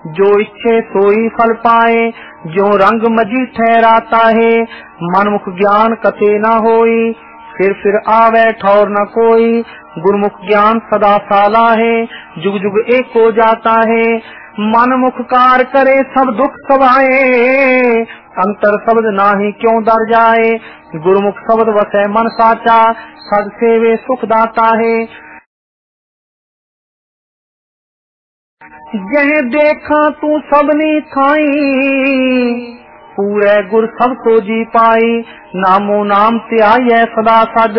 जो इच्छे सोई फल पाए, जो रंग मजी ठहराता है। मनमुख ज्ञान कते न होई, फिर आवे ठौर न कोई। गुरमुख ज्ञान सदा साला है, जुग जुग एक हो जाता है। मनमुख कार करे सब दुख सवाए, अंतर शब्द नाही क्यों डर जाए। गुरमुख शब्द वसै मन साचा, सद सेवे सुख दाता है। जह देखा तू सबनी थाई, पूरे गुर सब को जी पाई। नामो नाम त्याय सदा सद,